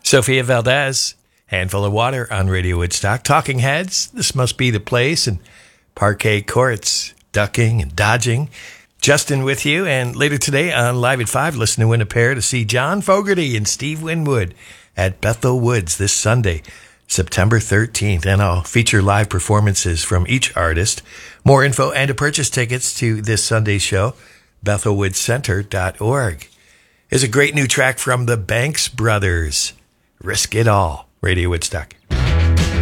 Sophia Valdez, Handful of Water on Radio Woodstock. Talking Heads, This Must Be the Place, and Parquet Courts, Ducking and Dodging. Justin with you, and later today on Live at 5, listen to Win a Pair to see John Fogerty and Steve Winwood at Bethel Woods this Sunday, September 13th, and I'll feature live performances from each artist. More info and to purchase tickets to this Sunday's show, BethelWoodsCenter.org. Is a great new track from the Banks Brothers, Risk It All, Radio Woodstock.